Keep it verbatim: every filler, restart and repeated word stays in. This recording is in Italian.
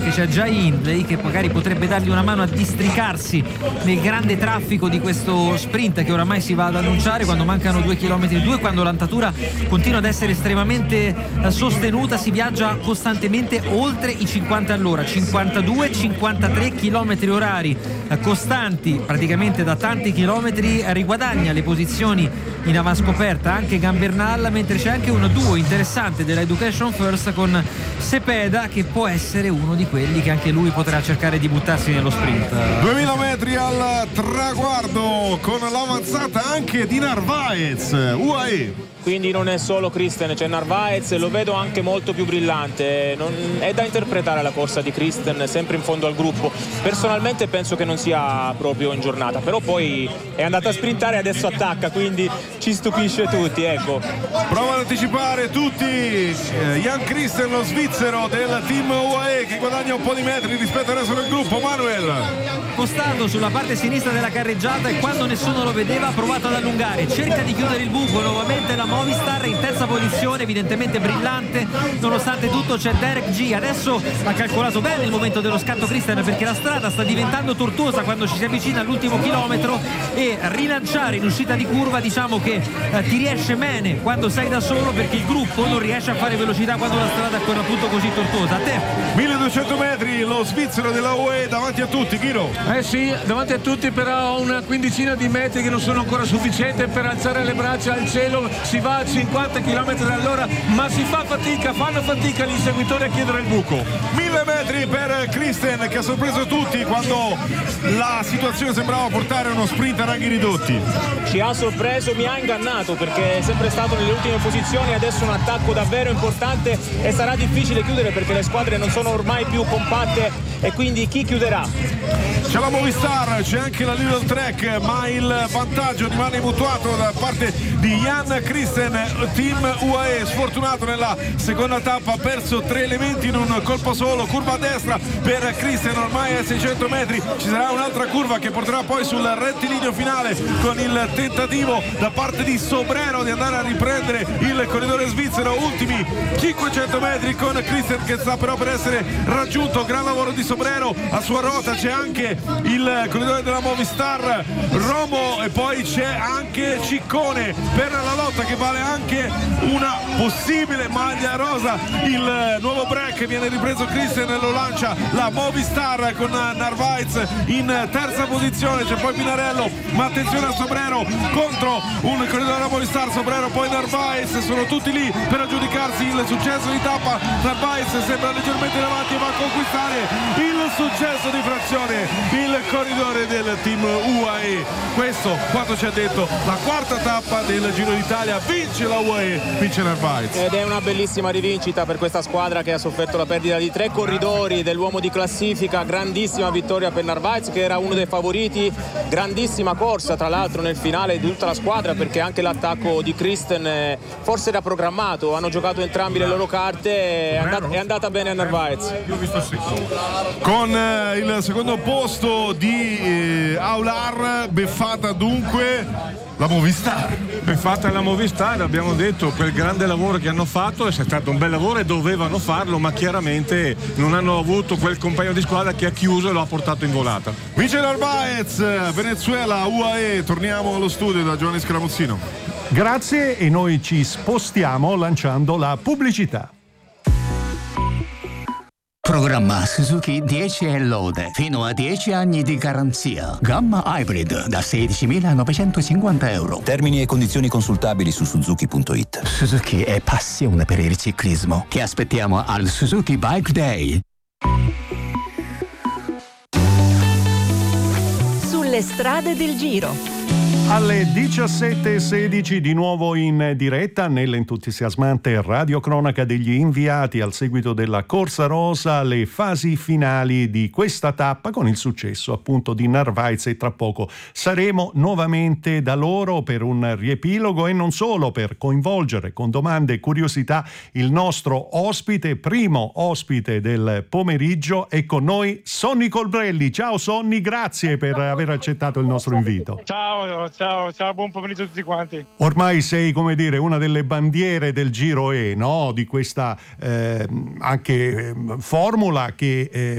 c'è già Hindley che magari potrebbe dargli una mano a districarsi nel grande traffico di questo sprint che oramai si va ad annunciare quando mancano due chilometri e due, quando l'andatura continua ad essere estremamente eh, sostenuta. Si viaggia costantemente oltre i cinquanta all'ora, cinquantadue cinquantatré chilometri orari eh, costanti praticamente da tanti chilometri. eh, riguadagna le posizioni in avanscoperta anche Gambernal, mentre c'è anche un duo interessante della Education First con Cepeda, che può essere uno di quelli che anche lui potrà cercare di buttarsi nello sprint. duemila metri al traguardo con l'avanzata anche di Narvaez, U A E. Quindi non è solo Christen, c'è Narvaez, lo vedo anche molto più brillante. Non, è da interpretare la corsa di Christen sempre in fondo al gruppo. Personalmente penso che non sia proprio in giornata, però poi è andata a sprintare e adesso attacca, quindi ci stupisce tutti, ecco. Prova ad anticipare tutti eh, Jan Christen, lo svizzero del team U A E, che guadagna un po' di metri rispetto al resto del gruppo. Manuel Postato sulla parte sinistra della carreggiata e quando nessuno lo vedeva ha provato ad allungare, cerca di chiudere il buco. Nuovamente la Movistar in terza posizione, evidentemente brillante. Nonostante tutto c'è Derek G. Adesso ha calcolato bene il momento dello scatto Christen, perché la strada sta diventando tortuosa quando ci si avvicina all'ultimo chilometro, e rilanciare in uscita di curva diciamo che eh, ti riesce bene quando sei da solo, perché il gruppo non riesce a fare velocità quando la strada è ancora appunto così tortuosa. A te milleduecento metri, lo svizzero della U A E davanti a tutti. Chiro? Eh sì, davanti a tutti, però una quindicina di metri che non sono ancora sufficienti per alzare le braccia al cielo. Si va a cinquanta chilometri all'ora, ma si fa fatica, fanno fatica gli inseguitori a chiedere il buco. Mille metri per Christen, che ha sorpreso tutti quando la situazione sembrava portare uno sprint a ranghi ridotti. Ci ha sorpreso, mi ha ingannato, perché è sempre stato nelle ultime posizioni. Adesso un attacco davvero importante e sarà difficile chiudere perché le squadre non sono ormai più compatte, e quindi chi chiuderà? C'è la Movistar, c'è anche la Lidl Trek, ma il vantaggio rimane mutuato da parte di Jan Christen, team U A E. Sfortunato nella seconda tappa, ha perso tre elementi in un colpo solo. Curva a destra per Christen, ormai a seicento metri. Ci sarà un'altra curva che porterà poi sul rettilineo finale, con il tentativo da parte di Sobrero di andare a riprendere il corridore svizzero. Ultimi cinquecento metri con Christen che sta però per essere raggiunto. Gran lavoro di Sobrero, a sua ruota c'è anche il corridore della Movistar Romo, e poi c'è anche Ciccone per la lotta che vale anche una possibile maglia rosa. Il nuovo break viene ripreso, Christen lo lancia la Movistar con Narvaez in terza posizione. C'è poi Pinarello, ma attenzione a Sobrero contro un corridore della Movistar. Sobrero poi Narvaez, sono tutti lì per aggiudicarsi il successo di tappa. Narvaez sembra leggermente in avanti e va a conquistare il successo di frazione il corridore del team U A E. Questo quanto ci ha detto la quarta tappa del Giro d'Italia. Vince la U A E, vince Narvaez, ed è una bellissima rivincita per questa squadra che ha sofferto la perdita di tre corridori, dell'uomo di classifica. Grandissima vittoria per Narvaez, che era uno dei favoriti. Grandissima corsa tra l'altro nel finale di tutta la squadra, perché anche l'attacco di Christen forse era programmato. Hanno giocato entrambi le loro carte, è andata, è andata bene a Narvaez. con eh, il secondo posto di eh, Aular. Beffata dunque la Movistar. Beffata la Movistar, abbiamo detto, per il grande lavoro che hanno fatto. È stato un bel lavoro e dovevano farlo, ma chiaramente non hanno avuto quel compagno di squadra che ha chiuso e lo ha portato in volata. Vince Narvaez, Venezuela, U A E. Torniamo allo studio da Giovanni Scaramuzzino. Grazie, e noi ci spostiamo lanciando la pubblicità. Programma Suzuki dieci e lode, fino a dieci anni di garanzia. Gamma Hybrid da sedicimilanovecentocinquanta euro. Termini e condizioni consultabili su suzuki punto it. Suzuki è passione per il ciclismo. Che aspettiamo al Suzuki Bike Day. Sulle strade del Giro. Alle diciassette e sedici di nuovo in diretta nell'entusiasmante radiocronaca degli inviati al seguito della Corsa Rosa, le fasi finali di questa tappa con il successo appunto di Narvaez, e tra poco saremo nuovamente da loro per un riepilogo e non solo, per coinvolgere con domande e curiosità il nostro ospite, primo ospite del pomeriggio. È con noi Sonny Colbrelli. Ciao Sonny, grazie per aver accettato il nostro invito. Ciao, ciao, ciao, buon pomeriggio a tutti quanti. Ormai sei, come dire, una delle bandiere del Giro E, no? Di questa eh, anche eh, formula che eh,